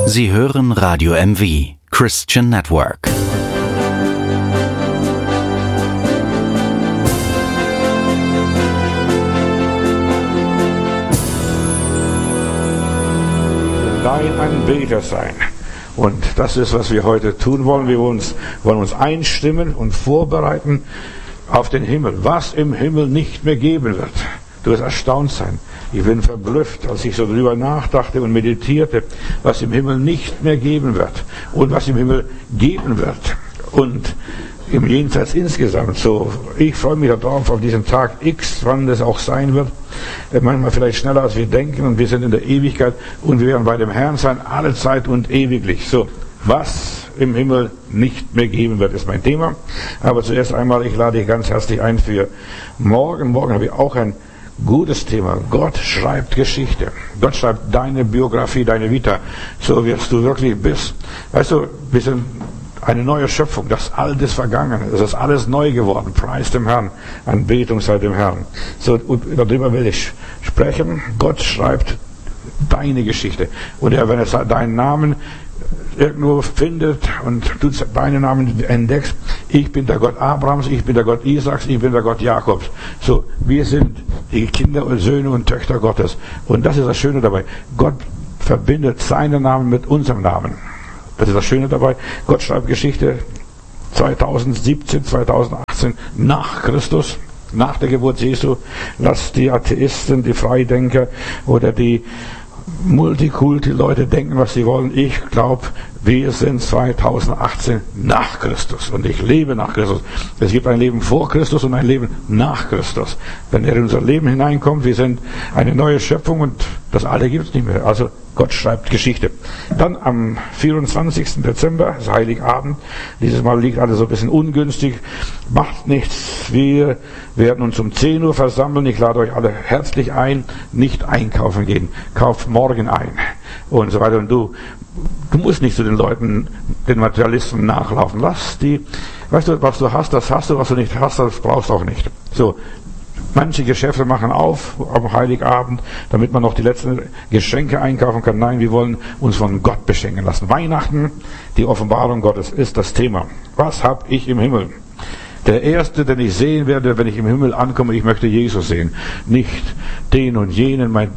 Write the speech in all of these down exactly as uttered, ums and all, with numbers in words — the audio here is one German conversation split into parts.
Sie hören Radio M V, Christian Network. Dein Anbeter sein. Und das ist, was wir heute tun wollen. Wir wollen uns, wollen uns einstimmen und vorbereiten auf den Himmel, was im Himmel nicht mehr geben wird. Du wirst erstaunt sein. Ich bin verblüfft, als ich so drüber nachdachte und meditierte, was im Himmel nicht mehr geben wird und was im Himmel geben wird. Und im Jenseits insgesamt. So, ich freue mich darauf, auf diesen Tag X, wann das auch sein wird. Manchmal vielleicht schneller, als wir denken, und wir sind in der Ewigkeit und wir werden bei dem Herrn sein, alle Zeit und ewiglich. So, was im Himmel nicht mehr geben wird, ist mein Thema. Aber zuerst einmal, ich lade dich ganz herzlich ein für morgen. Morgen habe ich auch ein gutes Thema. Gott schreibt Geschichte. Gott schreibt deine Biografie, deine Vita. So wirst du wirklich bist. Weißt du, wir sind eine neue Schöpfung, das Alte ist vergangen, es ist alles neu geworden, preis dem Herrn, Anbetung sei dem Herrn. So, darüber will ich sprechen. Gott schreibt deine Geschichte. Und er, wenn er deinen Namen irgendwo findet und du deinen Namen entdeckst, ich bin der Gott Abrahams, ich bin der Gott Isaaks, ich bin der Gott Jakobs. So, wir sind die Kinder und Söhne und Töchter Gottes. Und das ist das Schöne dabei. Gott verbindet seinen Namen mit unserem Namen. Das ist das Schöne dabei. Gott schreibt Geschichte zweitausendsiebzehn, zweitausendachtzehn nach Christus, nach der Geburt Jesu. Lass die Atheisten, die Freidenker oder die Multikulti-Leute denken, was sie wollen. Ich glaube, wir sind zweitausendachtzehn nach Christus und ich lebe nach Christus. Es gibt ein Leben vor Christus und ein Leben nach Christus. Wenn er in unser Leben hineinkommt, wir sind eine neue Schöpfung und das Alte gibt es nicht mehr. Also Gott schreibt Geschichte. Dann am vierundzwanzigsten Dezember, das Heiligabend. Dieses Mal liegt alles so ein bisschen ungünstig. Macht nichts. Wir werden uns um zehn Uhr versammeln. Ich lade euch alle herzlich ein. Nicht einkaufen gehen. Kauft morgen ein. Und so weiter. Und du, du musst nicht zu den Leuten, den Materialisten nachlaufen. Lass die, weißt du, was du hast, das hast du. Was du nicht hast, das brauchst du auch nicht. So. Manche Geschäfte machen auf am Heiligabend, damit man noch die letzten Geschenke einkaufen kann. Nein, wir wollen uns von Gott beschenken lassen. Weihnachten, die Offenbarung Gottes, ist das Thema. Was habe ich im Himmel? Der Erste, den ich sehen werde, wenn ich im Himmel ankomme, ich möchte Jesus sehen. Nicht den und jenen, meine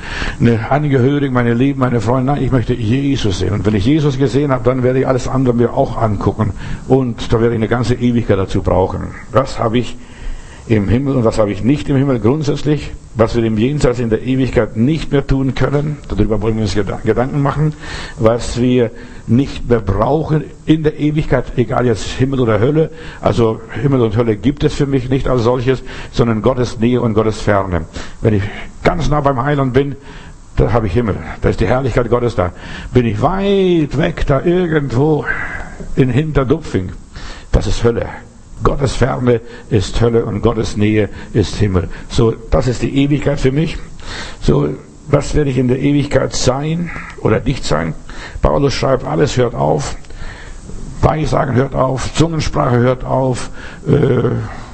Angehörigen, meine Lieben, meine Freunde. Nein, ich möchte Jesus sehen. Und wenn ich Jesus gesehen habe, dann werde ich alles andere mir auch angucken. Und da werde ich eine ganze Ewigkeit dazu brauchen. Was habe ich im Himmel und was habe ich nicht im Himmel grundsätzlich, was wir im Jenseits in der Ewigkeit nicht mehr tun können, darüber wollen wir uns Gedanken machen, was wir nicht mehr brauchen in der Ewigkeit, egal jetzt Himmel oder Hölle, also Himmel und Hölle gibt es für mich nicht als solches, sondern Gottes Nähe und Gottes Ferne. Wenn ich ganz nah beim Heiland bin, da habe ich Himmel, da ist die Herrlichkeit Gottes da. Bin ich weit weg, da irgendwo in Hinterdupfing, das ist Hölle. Gottes Ferne ist Hölle und Gottes Nähe ist Himmel. So, das ist die Ewigkeit für mich. So, was werde ich in der Ewigkeit sein oder nicht sein? Paulus schreibt, alles hört auf. Weissagen hört auf, Zungensprache hört auf, äh,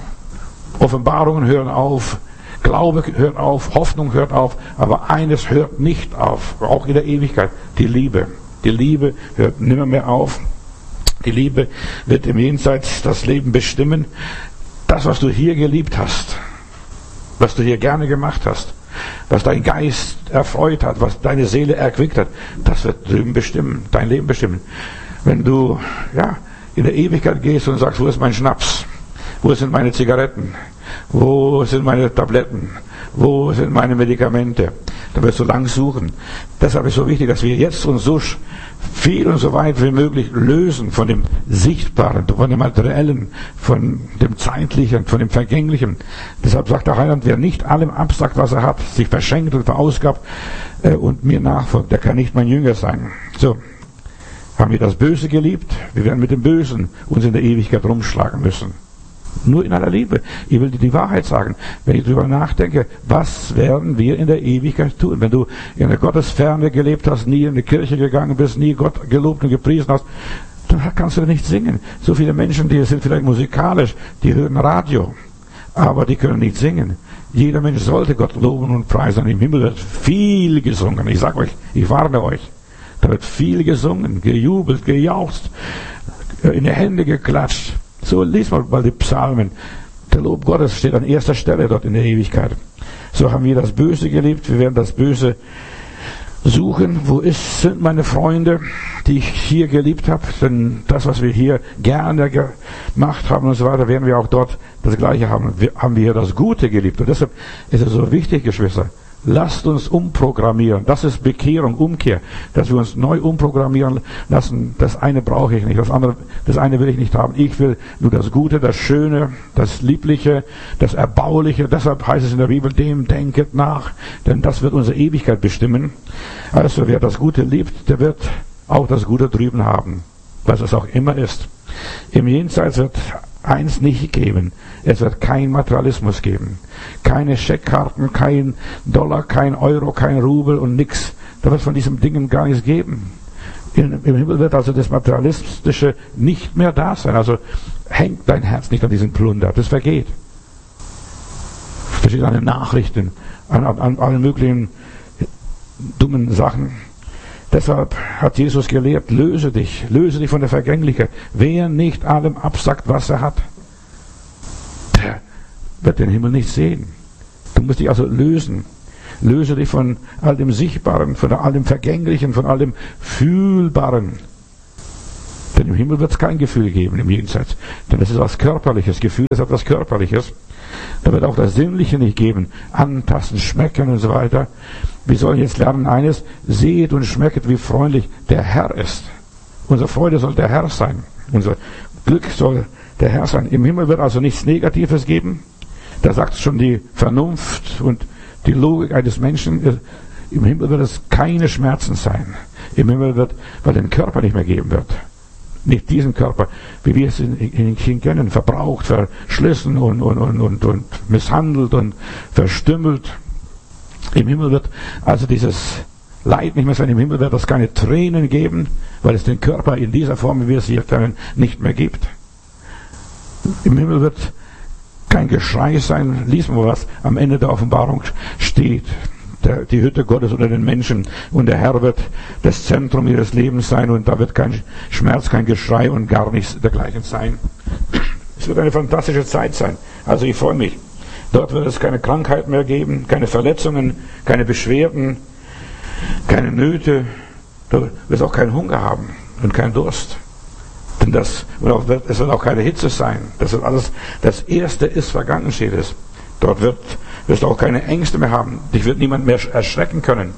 Offenbarungen hören auf, Glaube hört auf, Hoffnung hört auf, aber eines hört nicht auf, auch in der Ewigkeit, die Liebe. Die Liebe hört nimmer mehr auf. Die Liebe wird im Jenseits das Leben bestimmen. Das, was du hier geliebt hast, was du hier gerne gemacht hast, was dein Geist erfreut hat, was deine Seele erquickt hat, das wird drüben bestimmen, dein Leben bestimmen. Wenn du ja in der Ewigkeit gehst und sagst, wo ist mein Schnaps? Wo sind meine Zigaretten? Wo sind meine Tabletten? Wo sind meine Medikamente? Da wirst du lang suchen. Deshalb ist es so wichtig, dass wir jetzt uns so viel und so weit wie möglich lösen von dem Sichtbaren, von dem Materiellen, von dem Zeitlichen, von dem Vergänglichen. Deshalb sagt der Heiland, wer nicht allem absagt, was er hat, sich verschenkt und verausgabt äh, und mir nachfolgt, der kann nicht mein Jünger sein. So, haben wir das Böse geliebt? Wir werden mit dem Bösen uns in der Ewigkeit rumschlagen müssen. Nur in aller Liebe. Ich will dir die Wahrheit sagen. Wenn ich darüber nachdenke, was werden wir in der Ewigkeit tun? Wenn du in der Gottesferne gelebt hast, nie in die Kirche gegangen bist, nie Gott gelobt und gepriesen hast, dann kannst du nicht singen. So viele Menschen, die sind vielleicht musikalisch, die hören Radio, aber die können nicht singen. Jeder Mensch sollte Gott loben und preisen. Im Himmel wird viel gesungen. Ich sage euch, ich warne euch. Da wird viel gesungen, gejubelt, gejauchzt, in die Hände geklatscht. So liest man mal die Psalmen. Der Lob Gottes steht an erster Stelle dort in der Ewigkeit. So haben wir das Böse geliebt, wir werden das Böse suchen. Wo ist, sind meine Freunde, die ich hier geliebt habe? Denn das, was wir hier gerne gemacht haben und so weiter, werden wir auch dort das Gleiche haben. Wir, haben wir hier das Gute geliebt. Und deshalb ist es so wichtig, Geschwister, lasst uns umprogrammieren. Das ist Bekehrung, Umkehr, dass wir uns neu umprogrammieren lassen. Das eine brauche ich nicht, das andere, das eine will ich nicht haben. Ich will nur das Gute, das Schöne, das Liebliche, das Erbauliche. Deshalb heißt es in der Bibel, dem denket nach, denn das wird unsere Ewigkeit bestimmen. Also wer das Gute liebt, der wird auch das Gute drüben haben, was es auch immer ist. Im Jenseits wird eins nicht geben. Es wird kein Materialismus geben. Keine Scheckkarten, kein Dollar, kein Euro, kein Rubel und nix. Da wird von diesen Dingen gar nichts geben. In, Im Himmel wird also das Materialistische nicht mehr da sein. Also hängt dein Herz nicht an diesen Plunder. Das vergeht. Versteht an den Nachrichten, an, an, an allen möglichen dummen Sachen. Deshalb hat Jesus gelehrt, löse dich, löse dich von der Vergänglichkeit. Wer nicht allem absagt, was er hat, der wird den Himmel nicht sehen. Du musst dich also lösen. Löse dich von all dem Sichtbaren, von all dem Vergänglichen, von all dem Fühlbaren. Denn im Himmel wird es kein Gefühl geben, im Jenseits. Denn das ist was Körperliches. Gefühl ist etwas Körperliches. Da wird auch das Sinnliche nicht geben. Antasten, schmecken und so weiter. Wir sollen jetzt lernen eines, seht und schmecket, wie freundlich der Herr ist. Unsere Freude soll der Herr sein. Unser Glück soll der Herr sein. Im Himmel wird also nichts Negatives geben. Da sagt schon die Vernunft und die Logik eines Menschen. Im Himmel wird es keine Schmerzen sein. Im Himmel wird, weil den Körper nicht mehr geben wird. Nicht diesen Körper, wie wir es in, in, in kennen, verbraucht, verschlissen und, und, und, und, und misshandelt und verstümmelt. Im Himmel wird also dieses Leid nicht mehr sein. Im Himmel wird es keine Tränen geben, weil es den Körper in dieser Form, wie wir es hier kennen, nicht mehr gibt. Im Himmel wird kein Geschrei sein. Lies mal, was am Ende der Offenbarung steht. Der, die Hütte Gottes unter den Menschen. Und der Herr wird das Zentrum ihres Lebens sein. Und da wird kein Schmerz, kein Geschrei und gar nichts dergleichen sein. Es wird eine fantastische Zeit sein. Also ich freue mich. Dort wird es keine Krankheit mehr geben, keine Verletzungen, keine Beschwerden, keine Nöte. Du wirst auch keinen Hunger haben und keinen Durst. Denn das, und auch, es wird auch keine Hitze sein. Das wird alles, das Erste ist vergangen, steht es. Dort wird, wirst du auch keine Ängste mehr haben. Dich wird niemand mehr erschrecken können.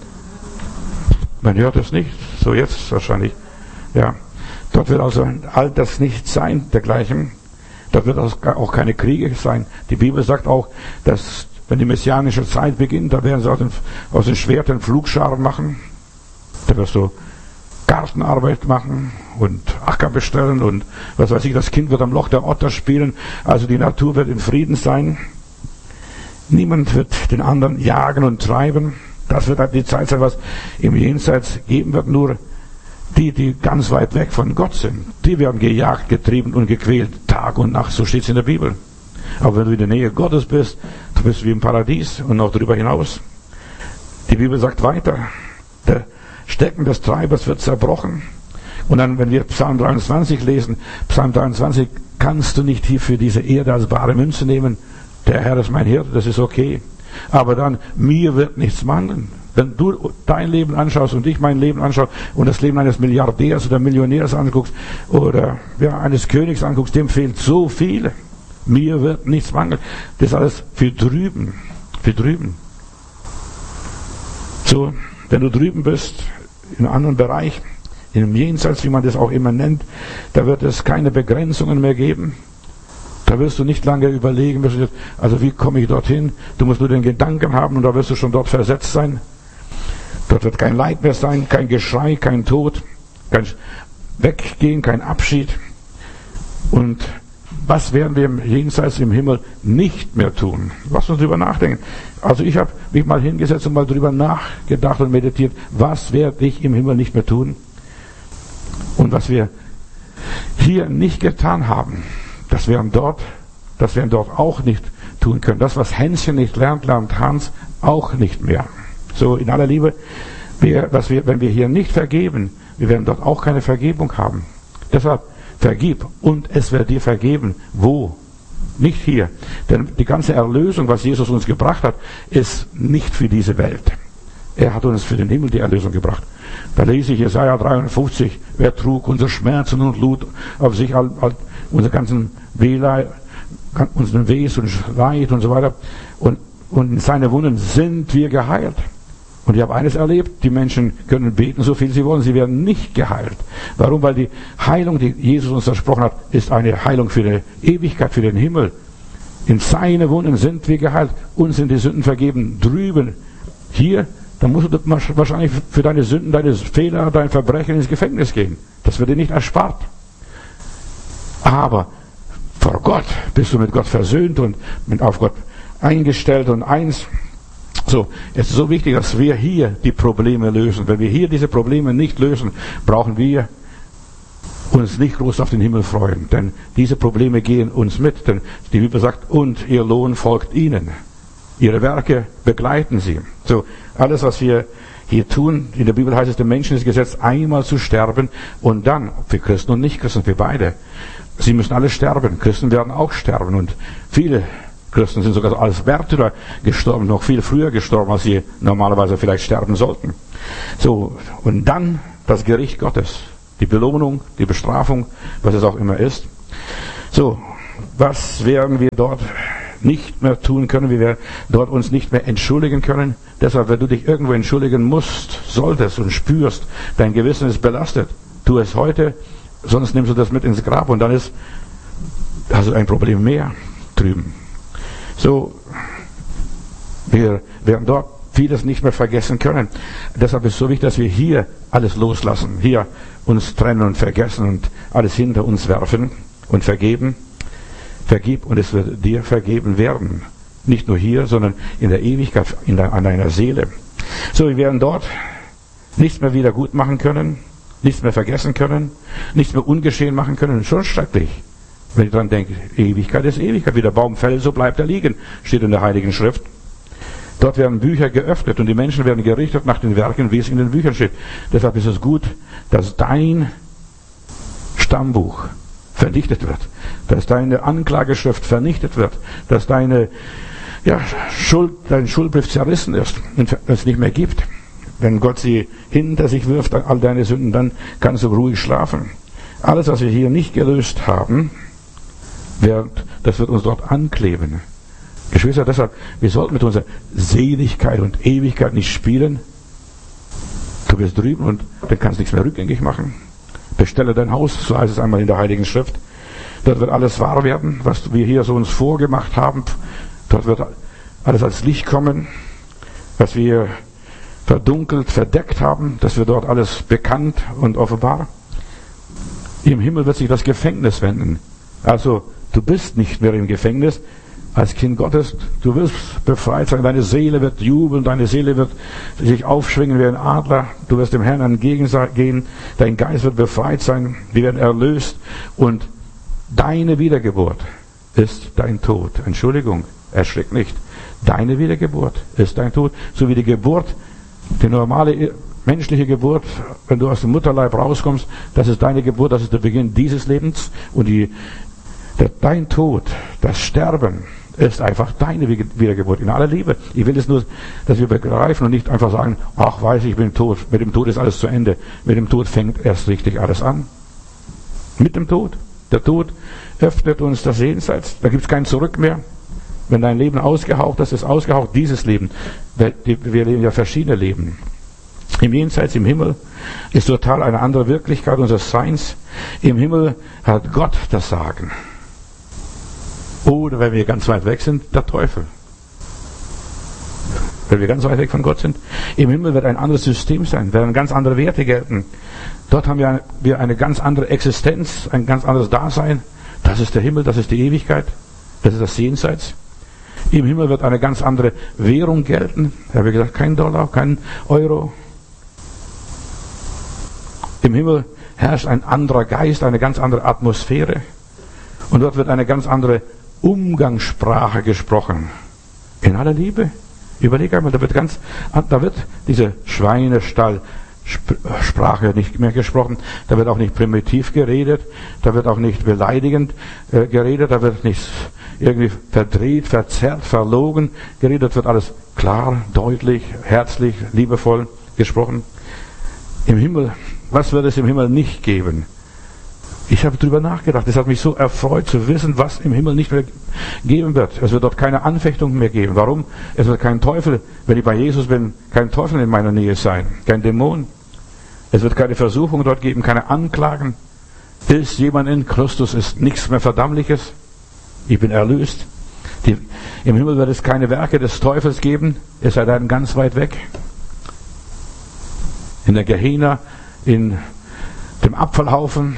Man hört es nicht, so jetzt wahrscheinlich. Ja, dort wird also all das nicht sein, dergleichen. Dort wird auch keine Kriege sein. Die Bibel sagt auch, dass, wenn die messianische Zeit beginnt, da werden sie aus den, aus den Schwertern Pflugscharen machen. Da wirst du Gartenarbeit machen und Acker bestellen und was weiß ich, das Kind wird am Loch der Otter spielen. Also die Natur wird in Frieden sein. Niemand wird den anderen jagen und treiben. Das wird halt die Zeit sein, was im Jenseits geben wird. Nur die, die ganz weit weg von Gott sind, die werden gejagt, getrieben und gequält, Tag und Nacht, so steht es in der Bibel. Aber wenn du in der Nähe Gottes bist, du bist wie im Paradies und noch darüber hinaus. Die Bibel sagt weiter, der Stecken des Treibers wird zerbrochen. Und dann, wenn wir Psalm dreiundzwanzig lesen, Psalm dreiundzwanzig kannst du nicht hier für diese Erde als bare Münze nehmen. Der Herr ist mein Hirte, das ist okay. Aber dann, mir wird nichts mangeln. Wenn du dein Leben anschaust und ich mein Leben anschaue und das Leben eines Milliardärs oder Millionärs anguckst oder ja, eines Königs anguckst, dem fehlt so viel. Mir wird nichts mangeln. Das ist alles für drüben. Für drüben. So, wenn du drüben bist, in einem anderen Bereich, in einem Jenseits, wie man das auch immer nennt, da wird es keine Begrenzungen mehr geben. Da wirst du nicht lange überlegen müssen, also wie komme ich dorthin? Du musst nur den Gedanken haben und da wirst du schon dort versetzt sein. Dort wird kein Leid mehr sein, kein Geschrei, kein Tod, kein Weggehen, kein Abschied. Und was werden wir im Jenseits im Himmel nicht mehr tun? Lass uns drüber nachdenken. Also ich habe mich mal hingesetzt und mal drüber nachgedacht und meditiert, was werde ich im Himmel nicht mehr tun? Und was wir hier nicht getan haben, das werden dort, das werden dort auch nicht tun können. Das, was Hänschen nicht lernt, lernt Hans auch nicht mehr. So in aller Liebe, Wir, was wir, wenn wir hier nicht vergeben, wir werden dort auch keine Vergebung haben. Deshalb vergib und es wird dir vergeben. Wo? Nicht hier. Denn die ganze Erlösung, was Jesus uns gebracht hat, ist nicht für diese Welt. Er hat uns für den Himmel die Erlösung gebracht. Da lese ich Jesaja dreiundfünfzig, wer trug unsere Schmerzen und lud auf sich all, all, unsere ganzen Wehleid, unseren Wes und Leid und so weiter. Und, und in seine Wunden sind wir geheilt. Und ich habe eines erlebt, die Menschen können beten, so viel sie wollen, sie werden nicht geheilt. Warum? Weil die Heilung, die Jesus uns versprochen hat, ist eine Heilung für die Ewigkeit, für den Himmel. In seine Wunden sind wir geheilt, uns sind die Sünden vergeben. Drüben, hier, dann musst du wahrscheinlich für deine Sünden, deine Fehler, dein Verbrechen ins Gefängnis gehen. Das wird dir nicht erspart. Aber vor Gott bist du mit Gott versöhnt und mit auf Gott eingestellt und eins. So, es ist so wichtig, dass wir hier die Probleme lösen. Wenn wir hier diese Probleme nicht lösen, brauchen wir uns nicht groß auf den Himmel freuen. Denn diese Probleme gehen uns mit. Denn die Bibel sagt, und ihr Lohn folgt ihnen. Ihre Werke begleiten sie. So, alles, was wir hier tun, in der Bibel heißt es, dem Menschen ist gesetzt, einmal zu sterben und dann, für Christen und Nicht-Christen, für beide. Sie müssen alle sterben. Christen werden auch sterben und viele Christen sind sogar als Märtyrer gestorben, noch viel früher gestorben, als sie normalerweise vielleicht sterben sollten. So, und dann das Gericht Gottes, die Belohnung, die Bestrafung, was es auch immer ist. So, was werden wir dort nicht mehr tun können, wie wir dort uns nicht mehr entschuldigen können? Deshalb, wenn du dich irgendwo entschuldigen musst, solltest und spürst, dein Gewissen ist belastet, tu es heute, sonst nimmst du das mit ins Grab und dann ist, hast du ein Problem mehr drüben. So, wir werden dort vieles nicht mehr vergessen können. Deshalb ist es so wichtig, dass wir hier alles loslassen, hier uns trennen und vergessen und alles hinter uns werfen und vergeben. Vergib und es wird dir vergeben werden. Nicht nur hier, sondern in der Ewigkeit, in der, an deiner Seele. So, wir werden dort nichts mehr wieder gut machen können, nichts mehr vergessen können, nichts mehr ungeschehen machen können. Schon schrecklich. Wenn ich daran denke, Ewigkeit ist Ewigkeit. Wie der Baum fällt, so bleibt er liegen, steht in der Heiligen Schrift. Dort werden Bücher geöffnet und die Menschen werden gerichtet nach den Werken, wie es in den Büchern steht. Deshalb ist es gut, dass dein Stammbuch vernichtet wird, dass deine Anklageschrift vernichtet wird, dass deine ja, Schuld, dein Schuldbrief zerrissen ist und es nicht mehr gibt. Wenn Gott sie hinter sich wirft, all deine Sünden, dann kannst du ruhig schlafen. Alles, was wir hier nicht gelöst haben, wird, das wird uns dort ankleben. Geschwister, deshalb, wir sollten mit unserer Seligkeit und Ewigkeit nicht spielen. Du bist drüben und dann kannst du nichts mehr rückgängig machen. Bestelle dein Haus, so heißt es einmal in der Heiligen Schrift. Dort wird alles wahr werden, was wir hier so uns vorgemacht haben. Dort wird alles als Licht kommen, was wir verdunkelt, verdeckt haben, das wird dort alles bekannt und offenbar. Im Himmel wird sich das Gefängnis wenden. Also, du bist nicht mehr im Gefängnis als Kind Gottes. Du wirst befreit sein. Deine Seele wird jubeln. Deine Seele wird sich aufschwingen wie ein Adler. Du wirst dem Herrn entgegengehen. Dein Geist wird befreit sein. Wir werden erlöst. Und deine Wiedergeburt ist dein Tod. Entschuldigung, erschrick nicht. Deine Wiedergeburt ist dein Tod. So wie die Geburt, die normale menschliche Geburt, wenn du aus dem Mutterleib rauskommst, das ist deine Geburt, das ist der Beginn dieses Lebens. Und die Der, dein Tod, das Sterben, ist einfach deine Wiedergeburt in aller Liebe. Ich will es nur, dass wir begreifen und nicht einfach sagen, ach, weiß ich, ich bin tot. Mit dem Tod ist alles zu Ende. Mit dem Tod fängt erst richtig alles an. Mit dem Tod. Der Tod öffnet uns das Jenseits. Da gibt es kein Zurück mehr. Wenn dein Leben ausgehaucht ist, ist ausgehaucht dieses Leben. Wir leben ja verschiedene Leben. Im Jenseits, im Himmel, ist total eine andere Wirklichkeit unseres Seins. Im Himmel hat Gott das Sagen. Oder wenn wir ganz weit weg sind, der Teufel. Wenn wir ganz weit weg von Gott sind. Im Himmel wird ein anderes System sein, werden ganz andere Werte gelten. Dort haben wir eine, wir eine ganz andere Existenz, ein ganz anderes Dasein. Das ist der Himmel, das ist die Ewigkeit, das ist das Jenseits. Im Himmel wird eine ganz andere Währung gelten. Da habe ich gesagt, kein Dollar, kein Euro. Im Himmel herrscht ein anderer Geist, eine ganz andere Atmosphäre. Und dort wird eine ganz andere Umgangssprache gesprochen. In aller Liebe. Überleg einmal, da wird ganz, da wird diese Schweinestall-Sprache nicht mehr gesprochen, da wird auch nicht primitiv geredet, da wird auch nicht beleidigend äh, geredet, da wird nicht irgendwie verdreht, verzerrt, verlogen geredet, wird alles klar, deutlich, herzlich, liebevoll gesprochen. Im Himmel, was wird es im Himmel nicht geben? Ich habe drüber nachgedacht. Es hat mich so erfreut zu wissen, was im Himmel nicht mehr geben wird. Es wird dort keine Anfechtung mehr geben. Warum? Es wird kein Teufel, wenn ich bei Jesus bin, kein Teufel in meiner Nähe sein. Kein Dämon. Es wird keine Versuchung dort geben, keine Anklagen. Ist jemand in Christus, ist nichts mehr Verdammliches. Ich bin erlöst. Die, Im Himmel wird es keine Werke des Teufels geben. Es sei denn ganz weit weg. In der Gehenna, in dem Abfallhaufen.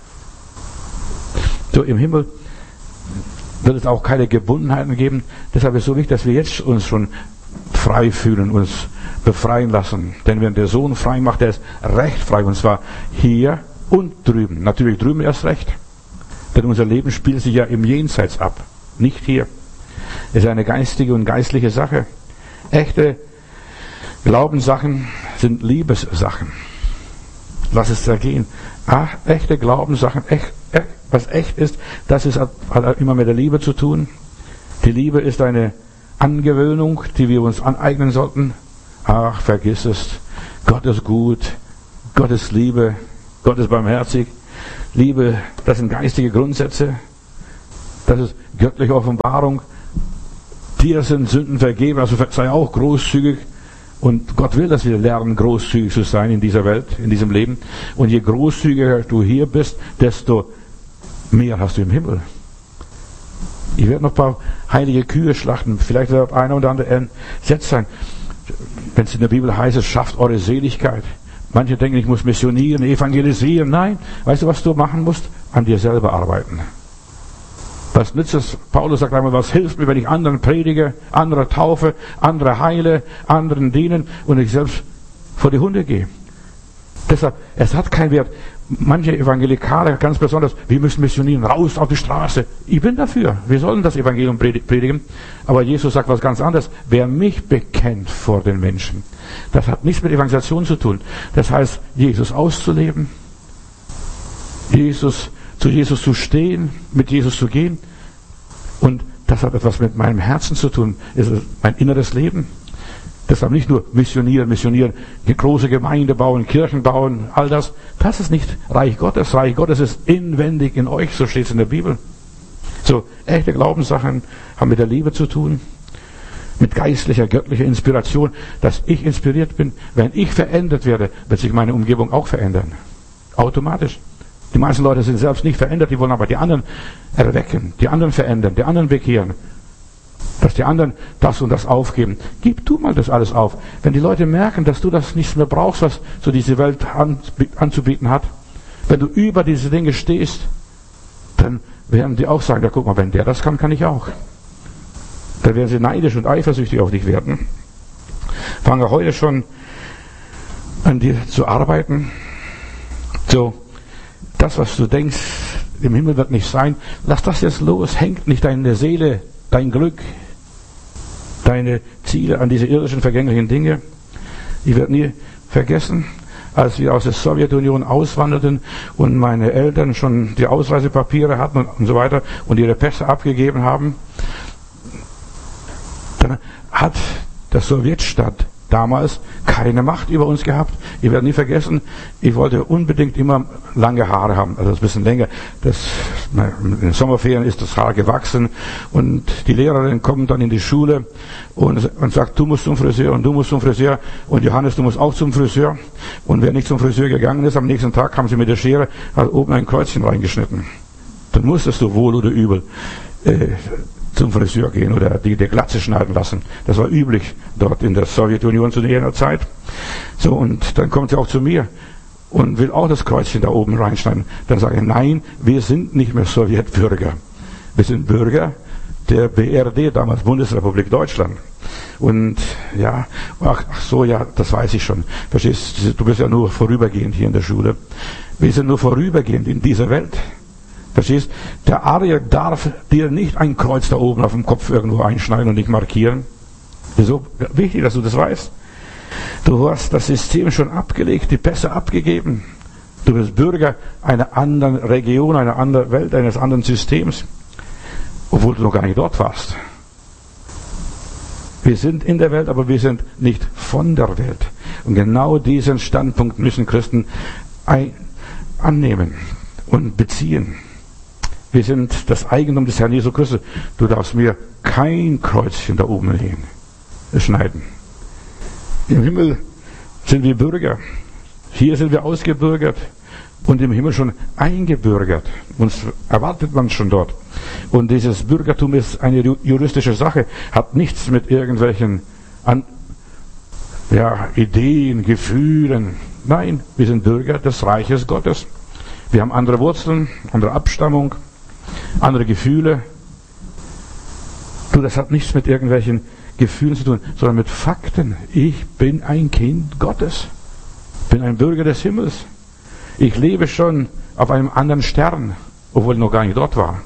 So, im Himmel wird es auch keine Gebundenheiten geben. Deshalb ist es so wichtig, dass wir jetzt uns schon frei fühlen, uns befreien lassen. Denn wenn der Sohn frei macht, der ist recht frei. Und zwar hier und drüben. Natürlich drüben erst recht. Denn unser Leben spielt sich ja im Jenseits ab. Nicht hier. Es ist eine geistige und geistliche Sache. Echte Glaubenssachen sind Liebessachen. Lass es da gehen. Ach, echte Glaubenssachen, echt, echt, was echt ist, das ist, hat immer mit der Liebe zu tun. Die Liebe ist eine Angewöhnung, die wir uns aneignen sollten. Ach, vergiss es. Gott ist gut. Gott ist Liebe. Gott ist barmherzig. Liebe, das sind geistige Grundsätze. Das ist göttliche Offenbarung. Dir sind Sünden vergeben, also sei auch großzügig. Und Gott will, dass wir lernen, großzügig zu sein in dieser Welt, in diesem Leben. Und je großzügiger du hier bist, desto mehr hast du im Himmel. Ich werde noch ein paar heilige Kühe schlachten. Vielleicht wird einer oder andere entsetzt sein. Wenn es in der Bibel heißt, es schafft eure Seligkeit. Manche denken, ich muss missionieren, evangelisieren. Nein, weißt du, was du machen musst? An dir selber arbeiten. Was nützt es? Paulus sagt einmal, was hilft mir, wenn ich anderen predige, andere taufe, andere heile, anderen dienen und ich selbst vor die Hunde gehe. Deshalb, es hat keinen Wert. Manche Evangelikale, ganz besonders, wir müssen missionieren, raus auf die Straße. Ich bin dafür. Wir sollen das Evangelium predigen. Aber Jesus sagt was ganz anderes. Wer mich bekennt vor den Menschen, das hat nichts mit Evangelisation zu tun. Das heißt, Jesus auszuleben, Jesus zu Jesus zu stehen, mit Jesus zu gehen. Und das hat etwas mit meinem Herzen zu tun. Es ist mein inneres Leben. Deshalb nicht nur missionieren, missionieren, eine große Gemeinde bauen, Kirchen bauen, all das. Das ist nicht Reich Gottes. Reich Gottes ist inwendig in euch, so steht es in der Bibel. So, echte Glaubenssachen haben mit der Liebe zu tun, mit geistlicher, göttlicher Inspiration, dass ich inspiriert bin. Wenn ich verändert werde, wird sich meine Umgebung auch verändern. Automatisch. Die meisten Leute sind selbst nicht verändert, die wollen aber die anderen erwecken, die anderen verändern, die anderen bekehren. Dass die anderen das und das aufgeben. Gib du mal das alles auf. Wenn die Leute merken, dass du das nicht mehr brauchst, was so diese Welt anzubieten hat, wenn du über diese Dinge stehst, dann werden die auch sagen, ja guck mal, wenn der das kann, kann ich auch. Dann werden sie neidisch und eifersüchtig auf dich werden. Fange heute schon an dir zu arbeiten. So, das, was du denkst, im Himmel wird nicht sein, lass das jetzt los, hängt nicht deine Seele, dein Glück, deine Ziele an diese irdischen, vergänglichen Dinge. Ich werde nie vergessen, als wir aus der Sowjetunion auswanderten und meine Eltern schon die Ausreisepapiere hatten und, und so weiter und ihre Pässe abgegeben haben, dann hat der Sowjetstaat damals keine Macht über uns gehabt. Ich werde nie vergessen, ich wollte unbedingt immer lange Haare haben, also ein bisschen länger. Das, in den Sommerferien ist das Haar gewachsen und die Lehrerin kommt dann in die Schule und, und sagt, du musst zum Friseur und du musst zum Friseur und Johannes, du musst auch zum Friseur. Und wer nicht zum Friseur gegangen ist, am nächsten Tag haben sie mit der Schere, hat oben ein Kreuzchen reingeschnitten. Dann musstest du wohl oder übel äh, zum Friseur gehen oder die, die Glatze schneiden lassen. Das war üblich dort in der Sowjetunion zu jener Zeit. So, und dann kommt sie auch zu mir und will auch das Kreuzchen da oben reinschneiden. Dann sage ich, nein, wir sind nicht mehr Sowjetbürger. Wir sind Bürger der B R D, damals Bundesrepublik Deutschland. Und ja, ach, ach so, ja, das weiß ich schon. Verstehst du, du bist ja nur vorübergehend hier in der Schule. Wir sind nur vorübergehend in dieser Welt. Verstehst? Der Arier darf dir nicht ein Kreuz da oben auf dem Kopf irgendwo einschneiden und nicht markieren. Das ist so wichtig, dass du das weißt. Du hast das System schon abgelegt, die Pässe abgegeben. Du bist Bürger einer anderen Region, einer anderen Welt, eines anderen Systems, obwohl du noch gar nicht dort warst. Wir sind in der Welt, aber wir sind nicht von der Welt. Und genau diesen Standpunkt müssen Christen ein, annehmen und beziehen. Wir sind das Eigentum des Herrn Jesu Christus. Du darfst mir kein Kreuzchen da oben hin schneiden. Im Himmel sind wir Bürger. Hier sind wir ausgebürgert und im Himmel schon eingebürgert. Uns erwartet man schon dort. Und dieses Bürgertum ist eine juristische Sache, hat nichts mit irgendwelchen an, ja, Ideen, Gefühlen. Nein, wir sind Bürger des Reiches Gottes. Wir haben andere Wurzeln, andere Abstammung, andere Gefühle. Du, das hat nichts mit irgendwelchen Gefühlen zu tun, sondern mit Fakten. Ich bin ein Kind Gottes. Bin ein Bürger des Himmels. Ich lebe schon auf einem anderen Stern, obwohl ich noch gar nicht dort war.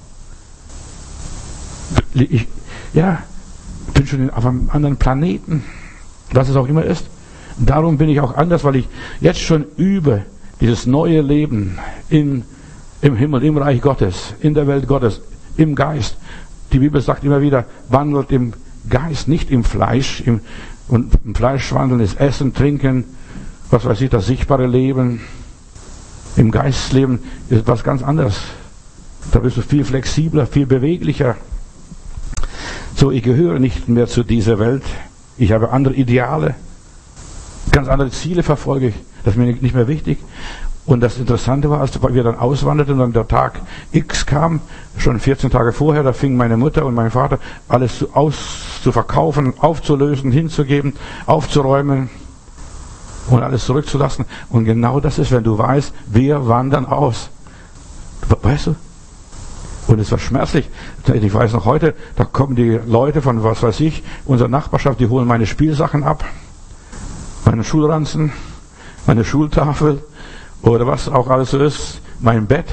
Ich, ja, bin schon auf einem anderen Planeten, was es auch immer ist. Darum bin ich auch anders, weil ich jetzt schon übe, dieses neue Leben in, im Himmel, im Reich Gottes, in der Welt Gottes, im Geist. Die Bibel sagt immer wieder, wandelt im Geist, nicht im Fleisch. Im, und im Fleisch wandeln ist Essen, Trinken, was weiß ich, das sichtbare Leben. Im Geistleben ist was ganz anderes. Da bist du viel flexibler, viel beweglicher. So, ich gehöre nicht mehr zu dieser Welt. Ich habe andere Ideale. Ganz andere Ziele verfolge ich. Das ist mir nicht mehr wichtig. Und das Interessante war, als wir dann auswanderten und dann der Tag X kam, schon vierzehn Tage vorher, da fingen meine Mutter und mein Vater alles zu, aus zu verkaufen, aufzulösen, hinzugeben, aufzuräumen und alles zurückzulassen. Und genau das ist, wenn du weißt, wir wandern aus. Weißt du? Und es war schmerzlich. Ich weiß noch heute, da kommen die Leute von, was weiß ich, unserer Nachbarschaft, die holen meine Spielsachen ab, meine Schulranzen, meine Schultafel oder was auch alles so ist, mein Bett.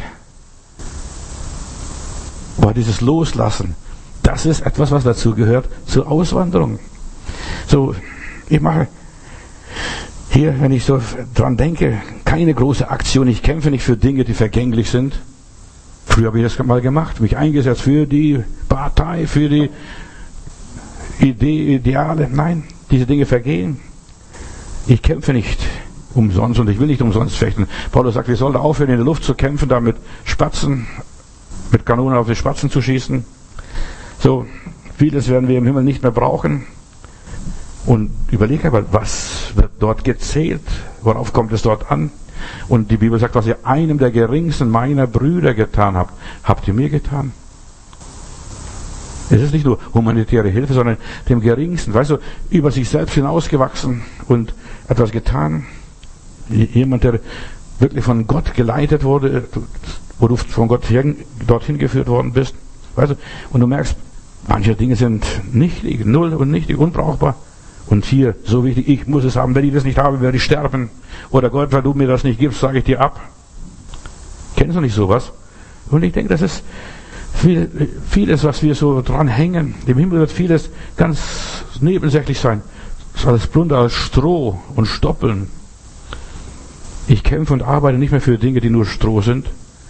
Aber dieses Loslassen, das ist etwas, was dazu gehört, zur Auswanderung. So, ich mache hier, wenn ich so dran denke, keine große Aktion. Ich kämpfe nicht für Dinge, die vergänglich sind. Früher habe ich das mal gemacht, mich eingesetzt für die Partei, für die Idee, Ideale. Nein, diese Dinge vergehen. Ich kämpfe nicht umsonst und ich will nicht umsonst fechten. Paulus sagt, wir sollen aufhören, in der Luft zu kämpfen, da mit Spatzen, mit Kanonen auf die Spatzen zu schießen. So, vieles werden wir im Himmel nicht mehr brauchen. Und überleg aber, was wird dort gezählt? Worauf kommt es dort an? Und die Bibel sagt, was ihr einem der geringsten meiner Brüder getan habt, habt ihr mir getan. Es ist nicht nur humanitäre Hilfe, sondern dem geringsten, weißt du, über sich selbst hinausgewachsen und etwas getan. Jemand, der wirklich von Gott geleitet wurde, wo du von Gott dorthin geführt worden bist. Weißt du, und du merkst, manche Dinge sind nichtig, null und nichtig, unbrauchbar. Und hier, so wichtig, ich muss es haben. Wenn ich das nicht habe, werde ich sterben. Oder Gott, weil du mir das nicht gibst, sage ich dir ab. Kennst du nicht sowas? Und ich denke, das ist viel, vieles, was wir so dran hängen. Im Himmel wird vieles ganz nebensächlich sein. Das ist alles Plunder, alles Stroh und Stoppeln. Ich kämpfe und arbeite nicht mehr für Dinge, die nur Stroh sind.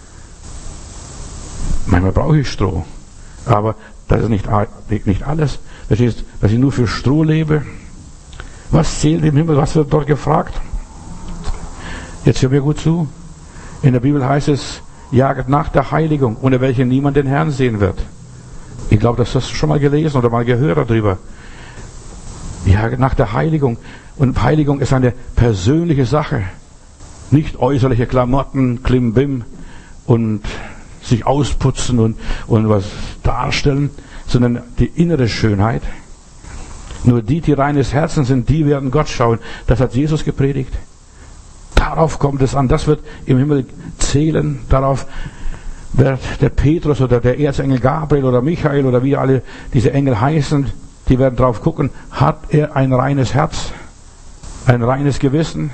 Manchmal brauche ich Stroh. Aber das ist nicht, nicht alles. Das ist, dass ich nur für Stroh lebe. Was zählt im Himmel? Was wird dort gefragt? Jetzt hör mir gut zu. In der Bibel heißt es, jaget nach der Heiligung, ohne welche niemand den Herrn sehen wird. Ich glaube, das hast du schon mal gelesen oder mal gehört darüber. Jaget nach der Heiligung. Und Heiligung ist eine persönliche Sache. Nicht äußerliche Klamotten, Klimbim und sich ausputzen und, und was darstellen, sondern die innere Schönheit. Nur die, die reines Herzen sind, die werden Gott schauen. Das hat Jesus gepredigt. Darauf kommt es an. Das wird im Himmel zählen. Darauf wird der Petrus oder der Erzengel Gabriel oder Michael oder wie alle diese Engel heißen, die werden drauf gucken, hat er ein reines Herz, ein reines Gewissen.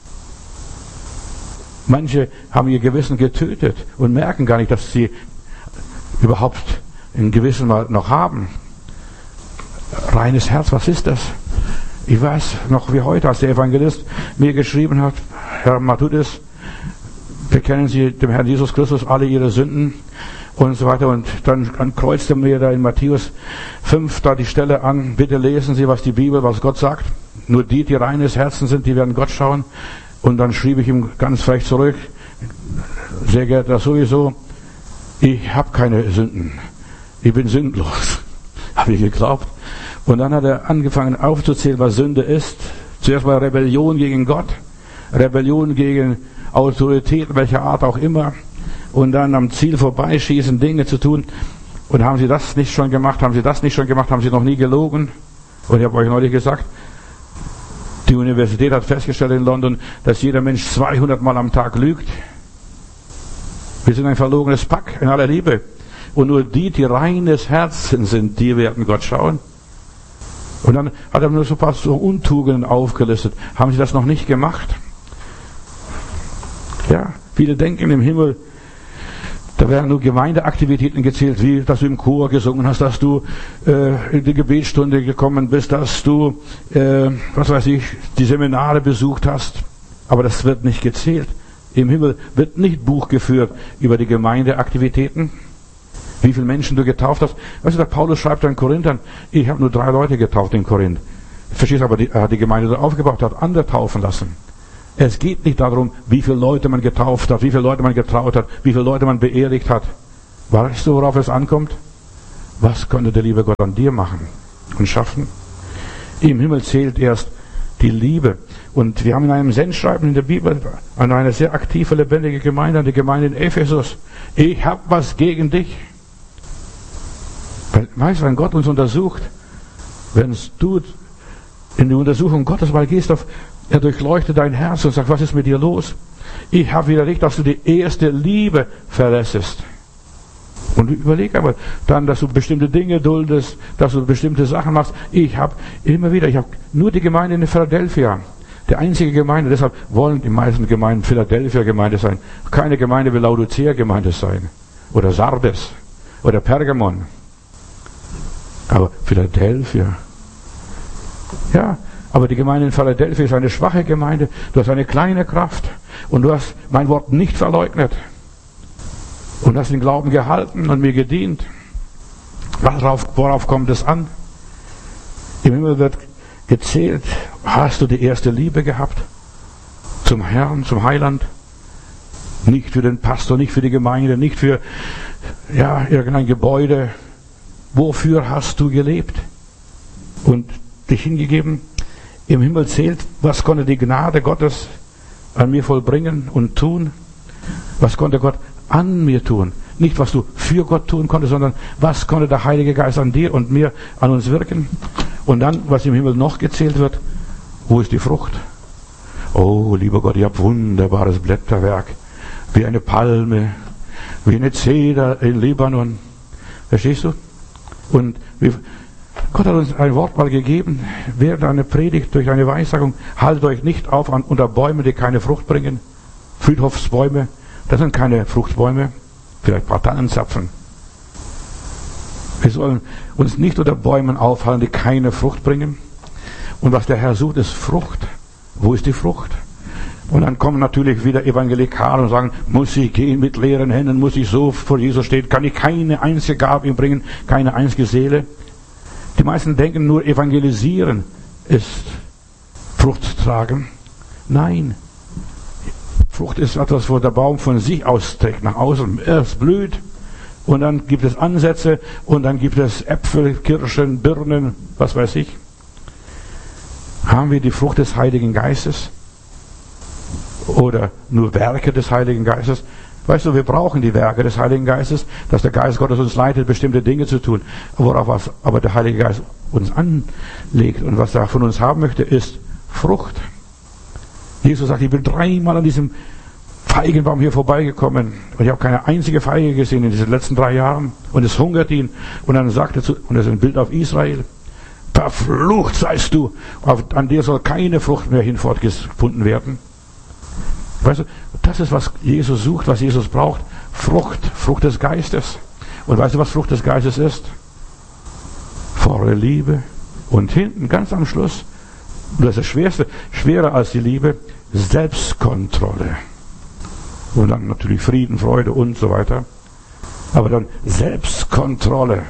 Manche haben ihr Gewissen getötet und merken gar nicht, dass sie überhaupt ein Gewissen mal noch haben. reines Herz, was ist das? Ich weiß noch wie heute, als der Evangelist mir geschrieben hat, Herr Matthäus, bekennen Sie dem Herrn Jesus Christus alle Ihre Sünden und so weiter. Und dann, dann kreuzte mir da in Matthäus fünf da die Stelle an, bitte lesen Sie, was die Bibel, was Gott sagt. Nur die, die reines Herzen sind, die werden Gott schauen. Und dann schrieb ich ihm ganz frech zurück, sehr geehrter sowieso, ich habe keine Sünden. Ich bin sündlos. Habe ich geglaubt. Und dann hat er angefangen aufzuzählen, was Sünde ist. Zuerst mal Rebellion gegen Gott, Rebellion gegen Autorität, welcher Art auch immer. Und dann am Ziel vorbeischießen, Dinge zu tun. Und haben Sie das nicht schon gemacht? Haben Sie das nicht schon gemacht? Haben Sie noch nie gelogen? Und ich habe euch neulich gesagt, die Universität hat festgestellt in London, dass jeder Mensch zweihundert Mal am Tag lügt. Wir sind ein verlogenes Pack in aller Liebe. Und nur die, die reines Herzen sind, die werden Gott schauen. Und dann hat er nur so ein paar so Untugenden aufgelistet. Haben Sie das noch nicht gemacht? Ja, viele denken im Himmel, da werden nur Gemeindeaktivitäten gezählt, wie dass du im Chor gesungen hast, dass du äh, in die Gebetsstunde gekommen bist, dass du, äh, was weiß ich, die Seminare besucht hast. Aber das wird nicht gezählt. Im Himmel wird nicht Buch geführt über die Gemeindeaktivitäten, wie viele Menschen du getauft hast. Weißt du, der Paulus schreibt an Korinthern, ich habe nur drei Leute getauft in Korinth. Verstehst du, aber die, er hat die Gemeinde da aufgebaut, hat andere taufen lassen. Es geht nicht darum, wie viele Leute man getauft hat, wie viele Leute man getraut hat, wie viele Leute man beerdigt hat. Weißt du, worauf es ankommt? Was könnte der liebe Gott an dir machen und schaffen? Im Himmel zählt erst die Liebe. Und wir haben in einem Sendschreiben in der Bibel an eine sehr aktive, lebendige Gemeinde, an die Gemeinde in Ephesus. Ich habe was gegen dich. Weißt du, wenn Gott uns untersucht, wenn du in die Untersuchung Gottes mal gehst, auf, er durchleuchtet dein Herz und sagt, was ist mit dir los? Ich habe widerlegt, dass du die erste Liebe verlässest. Und überleg einmal, dann, dass du bestimmte Dinge duldest, dass du bestimmte Sachen machst. Ich habe immer wieder, ich habe nur die Gemeinde in Philadelphia, die einzige Gemeinde, deshalb wollen die meisten Gemeinden Philadelphia-Gemeinde sein. Keine Gemeinde will Laodicea-Gemeinde sein. Oder Sardes. Oder Pergamon. Aber Philadelphia. Ja, aber die Gemeinde in Philadelphia ist eine schwache Gemeinde. Du hast eine kleine Kraft. Und du hast mein Wort nicht verleugnet. Und hast den Glauben gehalten und mir gedient. Worauf, worauf kommt es an? Im Himmel wird gezählt, hast du die erste Liebe gehabt? Zum Herrn, zum Heiland? Nicht für den Pastor, nicht für die Gemeinde, nicht für ja, irgendein Gebäude. Wofür hast du gelebt und dich hingegeben? Im Himmel zählt, was konnte die Gnade Gottes an mir vollbringen und tun? Was konnte Gott an mir tun? Nicht, was du für Gott tun konntest, sondern was konnte der Heilige Geist an dir und mir, an uns wirken? Und dann, was im Himmel noch gezählt wird, wo ist die Frucht? Oh, lieber Gott, ihr habt wunderbares Blätterwerk, wie eine Palme, wie eine Zeder in Libanon. Verstehst du? Und wir, Gott hat uns ein Wort mal gegeben, während einer Predigt durch eine Weissagung, haltet euch nicht auf an, unter Bäumen, die keine Frucht bringen. Friedhofsbäume, das sind keine Fruchtbäume, vielleicht ein paar Tannenzapfen. Wir sollen uns nicht unter Bäumen aufhalten, die keine Frucht bringen. Und was der Herr sucht, ist Frucht. Wo ist die Frucht? Und dann kommen natürlich wieder Evangelikale und sagen, muss ich gehen mit leeren Händen, muss ich so vor Jesus stehen, kann ich keine einzige Gabe ihm bringen, keine einzige Seele. Die meisten denken nur, evangelisieren ist Frucht tragen. Nein. Frucht ist etwas, wo der Baum von sich austrägt, nach außen. Es blüht und dann gibt es Ansätze und dann gibt es Äpfel, Kirschen, Birnen, was weiß ich. Haben wir die Frucht des Heiligen Geistes? Oder nur Werke des Heiligen Geistes? Weißt du, wir brauchen die Werke des Heiligen Geistes, dass der Geist Gottes uns leitet, bestimmte Dinge zu tun. Worauf was aber der Heilige Geist uns anlegt und was er von uns haben möchte, ist Frucht. Jesus sagt, ich bin dreimal an diesem Feigenbaum hier vorbeigekommen und ich habe keine einzige Feige gesehen in diesen letzten drei Jahren und es hungert ihn. Und dann sagt er zu, und das ist ein Bild auf Israel, verflucht seist du, an dir soll keine Frucht mehr hinfortgefunden werden. Weißt du, das ist, was Jesus sucht, was Jesus braucht. Frucht, Frucht des Geistes. Und weißt du, was Frucht des Geistes ist? Volle Liebe Und hinten, ganz am Schluss, das ist das Schwerste, schwerer als die Liebe, Selbstkontrolle. Und dann natürlich Frieden, Freude und so weiter. Aber dann Selbstkontrolle.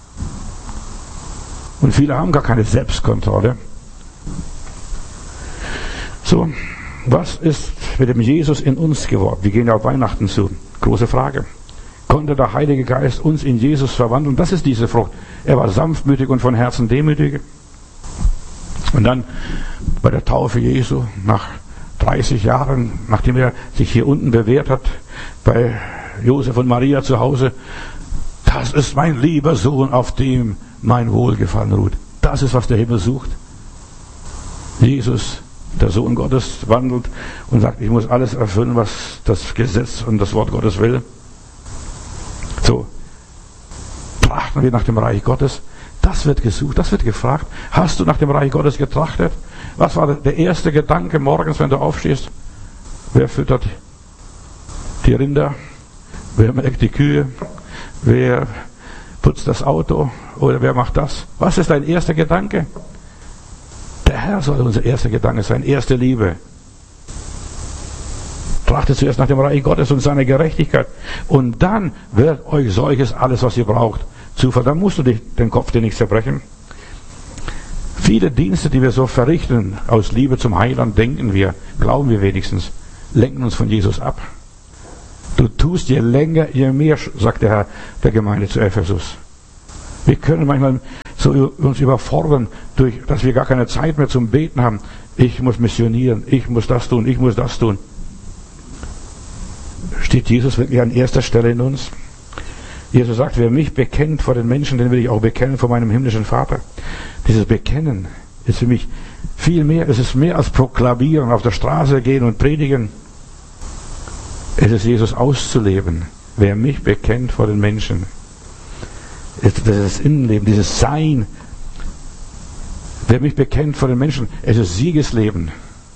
Und viele haben gar keine Selbstkontrolle. So, was ist mit dem Jesus in uns geworden? Wir gehen ja auf Weihnachten zu. Große Frage. Konnte der Heilige Geist uns in Jesus verwandeln? Das ist diese Frucht. Er war sanftmütig und von Herzen demütig. Und dann bei der Taufe Jesu, nach dreißig Jahren, nachdem er sich hier unten bewährt hat, bei Josef und Maria zu Hause, das ist mein lieber Sohn, auf dem mein Wohlgefallen ruht. Das ist, was der Himmel sucht. Jesus, der Sohn Gottes, wandelt und sagt, ich muss alles erfüllen, was das Gesetz und das Wort Gottes will. So, trachten wir nach dem Reich Gottes. Das wird gesucht, das wird gefragt. Hast du nach dem Reich Gottes getrachtet? Was war der erste Gedanke morgens, wenn du aufstehst? Wer füttert die Rinder? Wer melkt die Kühe? Wer putzt das Auto? Oder wer macht das? Was ist dein erster Gedanke? Der Herr soll unser erster Gedanke sein, erste Liebe. Trachtet zuerst nach dem Reich Gottes und seiner Gerechtigkeit. Und dann wird euch solches alles, was ihr braucht, zuvertraut. Dann musst du dich, den Kopf dir nicht zerbrechen. Viele Dienste, die wir so verrichten, aus Liebe zum Heiland, denken wir, glauben wir wenigstens, lenken uns von Jesus ab. Du tust je länger, je mehr, sagt der Herr der Gemeinde zu Ephesus. Wir können manchmal so uns überfordern, durch, dass wir gar keine Zeit mehr zum Beten haben. Ich muss missionieren, ich muss das tun, ich muss das tun. Steht Jesus wirklich an erster Stelle in uns? Jesus sagt, wer mich bekennt vor den Menschen, den will ich auch bekennen vor meinem himmlischen Vater. Dieses Bekennen ist für mich viel mehr, es ist mehr als proklamieren, auf der Straße gehen und predigen. Es ist Jesus auszuleben. Wer mich bekennt vor den Menschen. Das ist das Innenleben, dieses Sein. Wer mich bekennt vor den Menschen, es ist Siegesleben.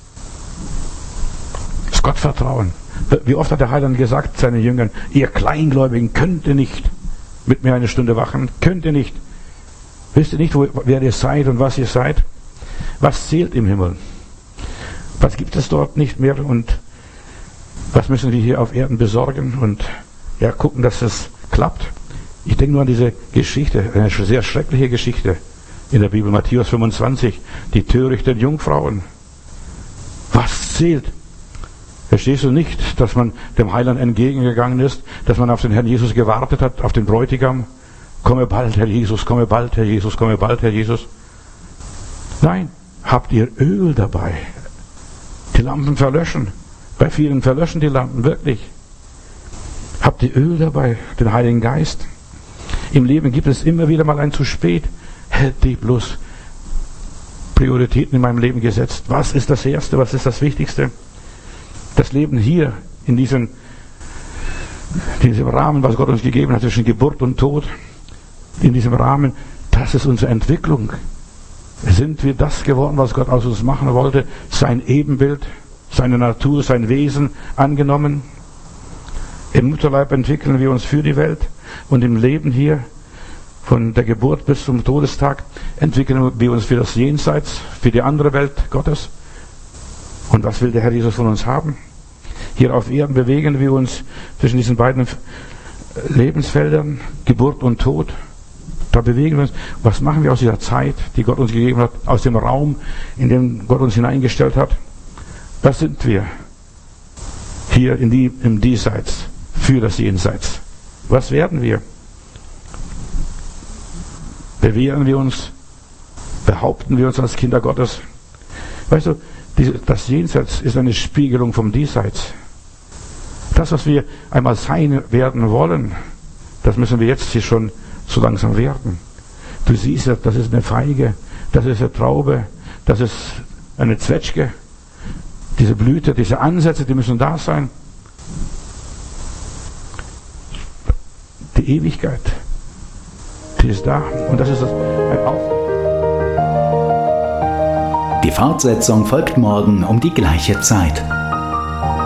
Das Gottvertrauen. Wie oft hat der Heiland gesagt seinen Jüngern, ihr Kleingläubigen, könnt ihr nicht mit mir eine Stunde wachen? Könnt ihr nicht? Wisst ihr nicht, wo, wer ihr seid und was ihr seid? Was zählt im Himmel? Was gibt es dort nicht mehr? Und was müssen wir hier auf Erden besorgen? Und ja, gucken, dass es klappt. Ich denke nur an diese Geschichte, eine sehr schreckliche Geschichte in der Bibel, Matthäus fünfundzwanzig, die törichten Jungfrauen. Was zählt? Verstehst du nicht, dass man dem Heiland entgegengegangen ist, dass man auf den Herrn Jesus gewartet hat, auf den Bräutigam? Komme bald, Herr Jesus, komme bald, Herr Jesus, komme bald, Herr Jesus. Nein, habt ihr Öl dabei? Die Lampen verlöschen. Bei vielen verlöschen die Lampen, wirklich. Habt ihr Öl dabei, den Heiligen Geist? Im Leben gibt es immer wieder mal ein zu spät. Hätte ich bloß Prioritäten in meinem Leben gesetzt. Was ist das Erste, was ist das Wichtigste? Das Leben hier, in diesem, diesem Rahmen, was Gott uns gegeben hat, zwischen Geburt und Tod, in diesem Rahmen, das ist unsere Entwicklung. Sind wir das geworden, was Gott aus uns machen wollte? Sein Ebenbild, seine Natur, sein Wesen angenommen? Im Mutterleib entwickeln wir uns für die Welt und im Leben hier, von der Geburt bis zum Todestag, entwickeln wir uns für das Jenseits, für die andere Welt Gottes. Und was will der Herr Jesus von uns haben? Hier auf Erden bewegen wir uns zwischen diesen beiden Lebensfeldern, Geburt und Tod. Da bewegen wir uns. Was machen wir aus dieser Zeit, die Gott uns gegeben hat, aus dem Raum, in den Gott uns hineingestellt hat? Was sind wir? Hier in die, im Diesseits, für das Jenseits. Was werden wir? Bewähren wir uns? Behaupten wir uns als Kinder Gottes? Weißt du, das Jenseits ist eine Spiegelung vom Diesseits. Das, was wir einmal sein werden wollen, das müssen wir jetzt hier schon so langsam werden. Du siehst ja, das ist eine Feige, das ist eine Traube, das ist eine Zwetschge. Diese Blüte, diese Ansätze, die müssen da sein. Die Ewigkeit, die ist da. Und das ist das, ein Auftrag. Die Fortsetzung folgt morgen um die gleiche Zeit.